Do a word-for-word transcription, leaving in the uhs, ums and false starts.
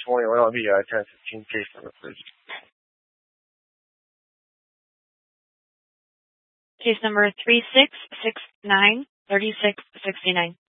twenty-one L B I ten fifteen case number, please. Case number three six six nine, three six six nine.